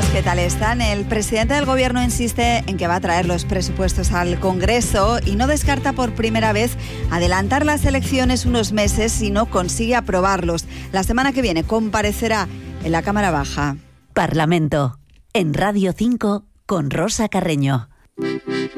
¿Qué tal están? El presidente del Gobierno insiste en que va a traer los presupuestos al Congreso y no descarta por primera vez adelantar las elecciones unos meses si no consigue aprobarlos. La semana que viene comparecerá en la Cámara Baja. Parlamento, en Radio 5, con Rosa Carreño.